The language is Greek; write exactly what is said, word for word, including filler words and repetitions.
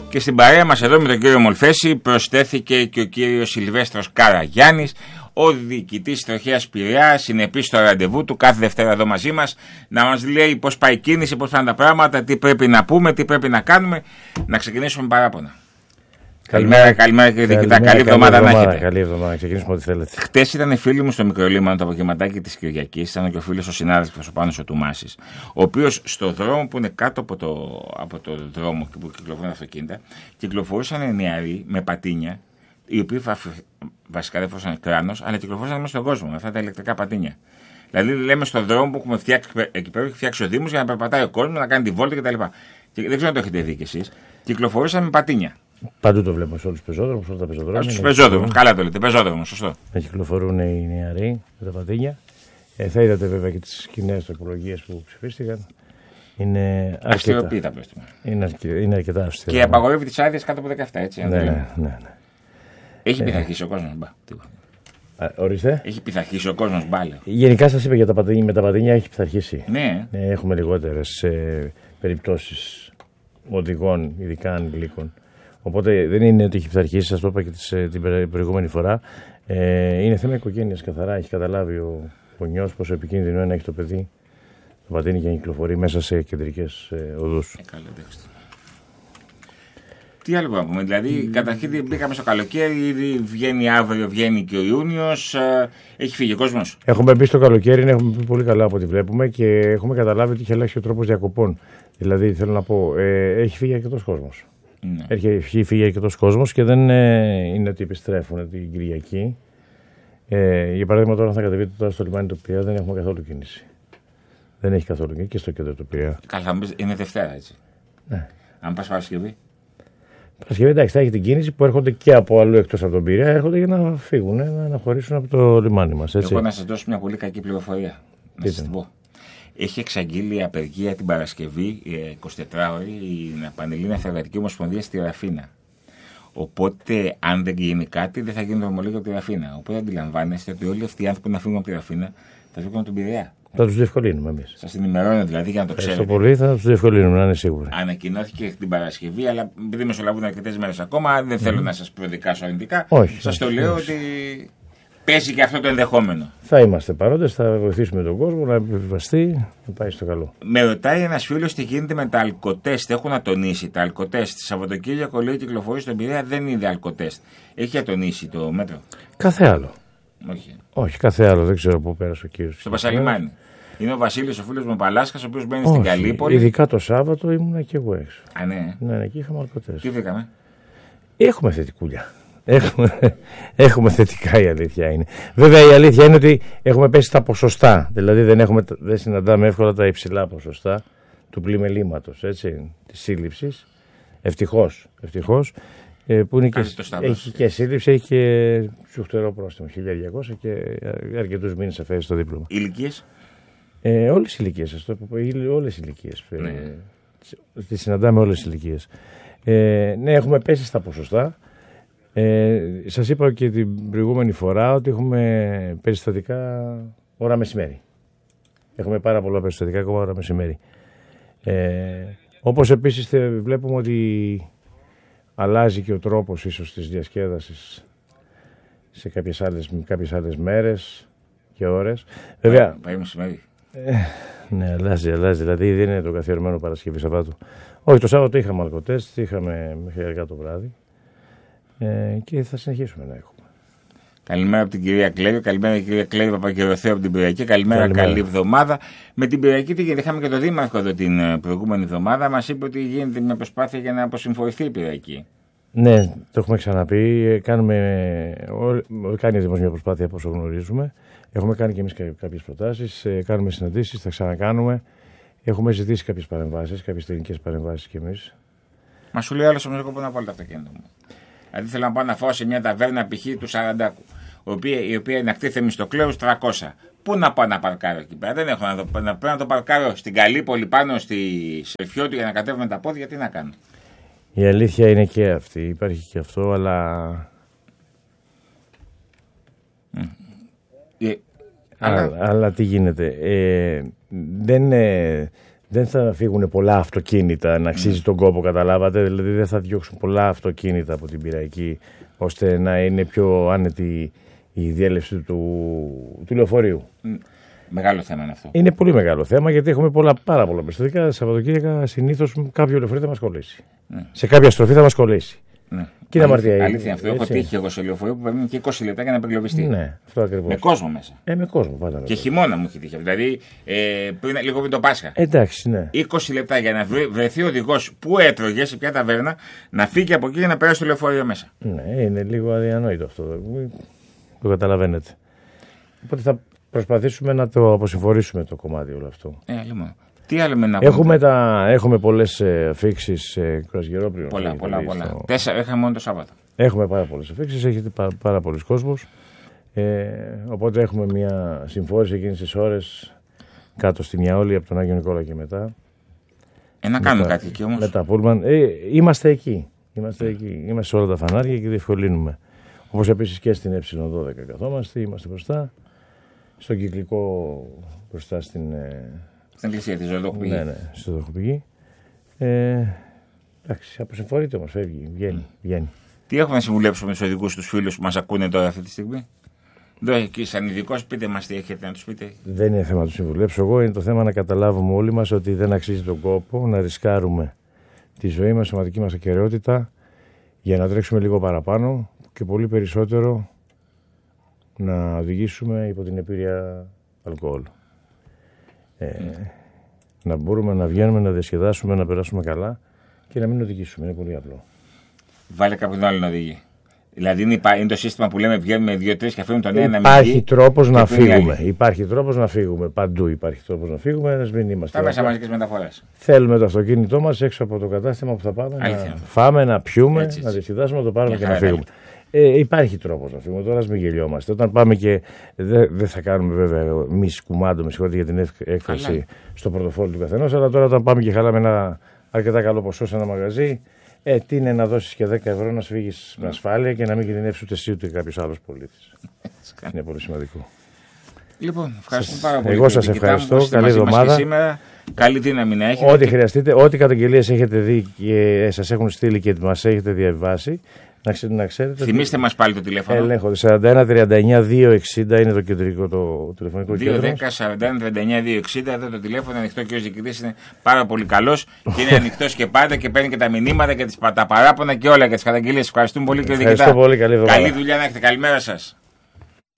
Και στην παρέα μας εδώ με τον κύριο Μολφέση προσθέθηκε και ο κύριος Σιλβέστρος Καραγιάννης, ο διοικητής Τροχέας Πειραιάς, συνεπής στο ραντεβού του κάθε Δευτέρα εδώ μαζί μας, να μας λέει πώς πάει η κίνηση, πώς πάνε τα πράγματα, τι πρέπει να πούμε, τι πρέπει να κάνουμε. Να ξεκινήσουμε με παράπονα. Καλημέρα, καλημέρα κύριε Διοικητά. Καλή εβδομάδα να έχετε. Καλή εβδομάδα, ξεκινήσουμε ό,τι θέλετε. Χτες ήταν φίλοι μου στο Μικρολίμανο το απογευματάκι της Κυριακής, ήταν και ο φίλος ο συνάδελφος ο Πάνος ο Τουμάσης, ο οποίος στο δρόμο που είναι κάτω από το, από το δρόμο που κυκλοφορούν αυτοκίνητα, κυκλοφορούσαν νεαροί με πατίνια, οι οποίοι βασικά δεν φορούσαν κράνος, αλλά κυκλοφορούσαν μέσα στον κόσμο με αυτά τα ηλεκτρικά πατίνια. Δηλαδή, λέμε στον δρόμο που έχουμε φτιάξει, εκεί πέρα έχει φτιάξει ο Δήμος για να περπατάει ο κόσμος, να κάνει τη βόλτα κτλ. Και δεν ξέρω αν το έχετε δει κι εσείς. Κυκλοφορούσαν με πατίνια. Παντού το βλέπουμε σε όλους τους πεζόδρομους, όλα τα πεζοδρόμια. Στους πεζόδρομους, καλά το λέτε, πεζόδρομος, σωστό. Να κυκλοφορούν οι νεαροί με τα πατίνια. Ε, θα είδατε βέβαια και τις κοινές τροπολογίες που ψηφίστηκαν. Είναι αυστηροποιεί τα πρόστιμα. Είναι, αρκε... είναι αρκετά αυστηρά. Και απαγορεύει τις άδειες κάτω από δεκαεπτά, έτσι. Ναι, ναι, ναι, ναι. Έχει πειθαρχήσει ε... ο κόσμος, μπα. Α, ορίστε. Έχει πειθαρχήσει ο κόσμος, μπάλε. Γενικά σας είπα για τα πατίνια, με τα πατίνια έχει πειθαρχήσει. Ναι. Ε, έχουμε λιγότερες ε, περιπτώσεις οδηγών, ειδικά ανηλίκων. Οπότε δεν είναι ότι έχει πειθαρχήσει, σας το είπα και τις, την προηγούμενη φορά. Ε, είναι θέμα οικογένειας καθαρά. Έχει καταλάβει ο γονιός πόσο επικίνδυνο είναι να έχει το παιδί το πατίνι για να κυκλοφορεί μέσα σε κεντρικές ε, οδούς. Ε, καλά, τι άλλο να πούμε, δηλαδή mm. καταρχήν μπήκαμε στο καλοκαίρι, ήδη βγαίνει αύριο, βγαίνει και ο Ιούνιος, ε, έχει φύγει ο κόσμος. Έχουμε μπει στο καλοκαίρι, έχουμε πει πολύ καλά από ό,τι βλέπουμε και έχουμε καταλάβει ότι έχει αλλάξει ο τρόπος διακοπών. Δηλαδή θέλω να πω, ε, έχει φύγει αρκετός κόσμος. Ναι. Έχει φύγει αρκετός κόσμος και δεν ε, είναι ότι επιστρέφουν την Κυριακή. Ε, για παράδειγμα, τώρα θα κατεβείτε τώρα στο λιμάνι του Πειραιά, δεν έχουμε καθόλου κίνηση. Δεν έχει καθόλου κίνηση και στο κέντρο του Πειραιά. Καλά, θα μου πεις, είναι Δευτέρα, έτσι. Ναι. Αν πας Παρασκευή. Παρασκευή, εντάξει, θα έχει την κίνηση που έρχονται και από αλλού εκτός από τον Πειραιά, έρχονται για να φύγουν, να αναχωρήσουν από το λιμάνι μας. Έτσι. Εγώ να σας δώσω μια πολύ κακή πληροφορία. Να σας την πω. Έχει εξαγγείλει απεργία την Παρασκευή, εικοσιτετράωρη, η Πανελλήνια Εργατική Ομοσπονδία στη Ραφίνα. Οπότε, αν δεν γίνει κάτι, δεν θα γίνει δρομολόγιο από τη Ραφίνα. Οπότε, αντιλαμβάνεστε ότι όλοι αυτοί οι άνθρωποι που να φύγουν από τη Ραφίνα θα φύγουν από τον Πειραιά. Θα τους διευκολύνουμε εμείς. Σας ενημερώνω δηλαδή για να το ξέρετε. Ευχαριστώ πολύ, θα τους διευκολύνουμε, να είναι σίγουροι. Ανακοινώθηκε την Παρασκευή, αλλά επειδή μεσολαβούν αρκετές μέρες ακόμα, δεν mm. θέλω να σας προδικάσω αρνητικά. Όχι. Σας το λέω ότι παίζει και αυτό το ενδεχόμενο. Θα είμαστε παρόντες, θα βοηθήσουμε τον κόσμο να επιβιβαστεί, να πάει στο καλό. Με ρωτάει ένας φίλος τι γίνεται με τα αλκοτέστ. Έχουν ατονίσει τα αλκοτέστ. Σαββατοκύριακο λέει κυκλοφορεί στον Πειραιά, δεν είναι αλκοτέστ. Έχει ατονίσει το μέτρο. Κάθε άλλο. Όχι. Όχι, κάθε άλλο, δεν ξέρω πού πέρασε ο κύριος. Στο Πασαλιμάνι. Είναι ο Βασίλης, ο φίλος μου Παλάσκας, ο οποίος μπαίνει στην Καλύπολη. Ειδικά το Σάββατο ήμουν και εγώ έξω. Α, ναι. Ναι, εκεί είχαμε αλκοτέστ. Τι βρήκαμε. Έχουμε θετικούλια. Έχουμε, έχουμε θετικά, η αλήθεια είναι. Βέβαια η αλήθεια είναι ότι έχουμε πέσει στα ποσοστά. Δηλαδή δεν, έχουμε, δεν συναντάμε εύκολα τα υψηλά ποσοστά του πλημελήματος, έτσι, της σύλληψης. Ευτυχώς, ευτυχώς. Ε, που είναι και, έχει και σύλληψη, έχει και σουχτερό πρόστιμο, χίλια διακόσια και αρκετούς μήνες αφαίρεση στο δίπλωμα. Ηλικίες. Ε, όλες οι ηλικίες, σας το πω, όλες οι ηλικίες. Ναι. Ε, τις συναντάμε όλες οι ηλικίες. Ε, ναι, έχουμε πέσει στα ποσοστά. Ε, σας είπα και την προηγούμενη φορά ότι έχουμε περιστατικά ώρα μεσημέρι. Έχουμε πάρα πολλά περιστατικά ακόμα ώρα μεσημέρι. Ε, όπως επίσης βλέπουμε ότι αλλάζει και ο τρόπος ίσως της διασκέδασης σε κάποιες άλλες, κάποιες άλλες μέρες και ώρες. Βέβαια, πάει μεσημέρι. Ε, ναι, αλλάζει, αλλάζει. Δηλαδή δεν είναι το καθιερωμένο Παρασκευή Σαββάτου. Όχι, το Σάββατο είχαμε αλκοτέστ, είχαμε μέχρι αργά το βράδυ. Ε, και θα συνεχίσουμε να έχουμε. Καλημέρα από την κυρία Κλέβη, καλημέρα την κυρία Κλέβη Παπακυρωθέου από την Πειραϊκή, καλημέρα, καλημέρα, καλή εβδομάδα. Με την Πειραϊκή τι γίνεται, είχαμε και τον Δήμαρχο εδώ την προηγούμενη εβδομάδα, μας είπε ότι γίνεται μια προσπάθεια για να αποσυμφορηθεί η Πειραϊκή. Ναι, το έχουμε ξαναπεί, κάνουμε, ό, κάνει ο Δήμος μια προσπάθεια όπως γνωρίζουμε, έχουμε κάνει και εμείς κάποιες προτάσεις, κάνουμε συναντήσεις, θα ξανακάνουμε, έχουμε ζητήσει κάποιες παρεμβάσεις, κάποιες τεχνικές παρεμβάσεις κι εμείς. Μα σου λέει άλλος ο μουσικό που να βάλει τα αυτοκίνητα μου. Δηλαδή θέλω να πάω να φάω σε μια ταβέρνα π.χ. του Σαραντάκου, η οποία, η οποία είναι ακτή Θεμιστοκλέους τριακόσια. Πού να πάω να παρκάρω εκεί πέρα, δεν έχω να το, να, πρέπει να το παρκάρω στην Καλύπολη πάνω στη Σερφιώτη για να κατέβουμε τα πόδια, τι να κάνω. Η αλήθεια είναι και αυτή, υπάρχει και αυτό, αλλά... Mm. Ε, αλλά... αλλά τι γίνεται, ε, δεν, ε, δεν θα φύγουν πολλά αυτοκίνητα να αξίζει mm. τον κόπο, καταλάβατε. Δηλαδή δεν θα διώξουν πολλά αυτοκίνητα από την Πειραϊκή, ώστε να είναι πιο άνετη η διέλευση του, του λεωφορείου. Mm. Μεγάλο θέμα είναι αυτό. Είναι πολύ μεγάλο θέμα, γιατί έχουμε πολλά, πάρα πολλά περιστατικά. Σαββατοκύριακα συνήθως κάποιο λεωφορείο θα μας κολλήσει. Mm. Σε κάποια στροφή θα μας κολλήσει. Ναι. Και είναι αμαρτία. Αλήθεια αυτό. Έχω τύχει εγώ σε λεωφορείο που παίρνει και είκοσι λεπτά για να απεγκλωβιστεί. Ναι, αυτό ακριβώς. Με κόσμο μέσα. Ε, με κόσμο πάντα. Και χειμώνα μου έχει τύχει. Δηλαδή ε, πριν, λίγο πριν το Πάσχα. Εντάξει, ναι. είκοσι λεπτά για να βρεθεί ο οδηγός που έτρωγε σε ποια ταβέρνα να φύγει από εκεί για να περάσει το λεωφορείο μέσα. Ναι, είναι λίγο αδιανόητο αυτό. Το καταλαβαίνετε. Οπότε θα προσπαθήσουμε να το αποσυμφορήσουμε το κομμάτι όλο αυτό. Ε, λοιπόν. Τι άλλο με να έχουμε, τα, έχουμε πολλές αφήξεις ε, κουρασγερόπληρο. Πολλά, πολλά, δηλαδή, πολλά. Στο... Τέσσερα είχαμε μόνο το Σάββατο. Έχουμε πάρα πολλές αφήξεις, έχετε πάρα, πάρα πολλοί κόσμος. Ε, οπότε έχουμε μια συμφόρηση εκείνες τις ώρες κάτω στη Μιαόλη από τον Άγιο Νικόλα και μετά. Ε, να κάνουμε κάτι εκεί όμως. Με τα πούλμαν. Ε, είμαστε εκεί. Είμαστε εκεί. Είμαστε σε όλα τα φανάρια και διευκολύνουμε. Όπως επίσης και στην ε δώδεκα καθόμαστε, είμαστε μπροστά. Στον κυκλικό μπροστά στην... Ε, στην εκκλησία της Ζωοδοχοπηγή. Ναι, ναι, στη Ζωοδοχοπηγή. Ε, εντάξει, αποσυμφορείται όμως, φεύγει, βγαίνει, βγαίνει. Τι έχουμε να συμβουλέψουμε στους οδηγούς, τους φίλους που μας ακούνε τώρα αυτή τη στιγμή? Εδώ εκεί, σαν ειδικός, πείτε μας τι έχετε να τους πείτε. Δεν είναι θέμα να τους συμβουλέψω εγώ, είναι το θέμα να καταλάβουμε όλοι μας ότι δεν αξίζει τον κόπο να ρισκάρουμε τη ζωή μας, σωματική μας ακεραιότητα για να τρέξουμε λίγο παραπάνω και πολύ περισσότερο να οδηγήσουμε υπό την επίρρεια αλκοόλ. Ε, mm. Να μπορούμε να βγαίνουμε, να διασκεδάσουμε, να περάσουμε καλά και να μην οδηγήσουμε. Είναι πολύ απλό. Βάλε κάποιον άλλο να οδηγεί. Δηλαδή είναι, είναι το σύστημα που λέμε βγαίνουμε δύο-τρεις και αφήνουμε τον ένα να μην Υπάρχει τρόπος να φύγουμε. Υπάρχει τρόπος να φύγουμε. Παντού υπάρχει τρόπος να φύγουμε. Να μην είμαστε. Τα μέσα μαζικές μεταφορές. Θέλουμε το αυτοκίνητό μας έξω από το κατάστημα που θα πάμε. Αλήθεια. Να φάμε, να πιούμε, έτσι, έτσι. Να διασκεδάσουμε, να το πάρουμε και, και να φύγουμε. Ε, υπάρχει τρόπος να φύγουμε. Τώρα ας μην γελιόμαστε. Όταν πάμε και. Δεν δε θα κάνουμε βέβαια εμεί κουμάντο, με συγχωρείτε για την έκφραση, αλλά... στο πορτοφόλι του καθενός. Αλλά τώρα όταν πάμε και χαλάμε ένα αρκετά καλό ποσό σε ένα μαγαζί. Ε, τι είναι να δώσεις και δέκα ευρώ να σφίγγεις με ασφάλεια και να μην κινδυνεύσει ούτε εσύ ούτε κάποιος άλλος πολίτης. Είναι πολύ σημαντικό. Λοιπόν, ευχαριστούμε πάρα πολύ. Εγώ σας ευχαριστώ. Καλή εβδομάδα. Καλή δύναμη να έχετε. Ό,τι χρειαστείτε, ό,τι καταγγελίες έχετε δει και σας έχουν στείλει και μας έχετε διαβάσει. Να ξέρετε, να ξέρετε θυμίστε μας πάλι το τηλέφωνο. Έλεγχο σαράντα ένα τριάντα εννιά διακόσια εξήντα είναι το κεντρικό το τηλεφωνικό κέντρο. δύο δέκα σαράντα ένα τριάντα εννιά διακόσια εξήντα εδώ το τηλέφωνο ανοιχτό και ο διοικητής είναι πάρα πολύ καλός και είναι ανοιχτός και πάντα και παίρνει και τα μηνύματα και τις, τα παράπονα και όλα και τις καταγγελίες. Ευχαριστούμε πολύ κύριε διοικητά. Ευχαριστώ πολύ. Καλή, καλή δουλειά να έχετε. Καλημέρα σας.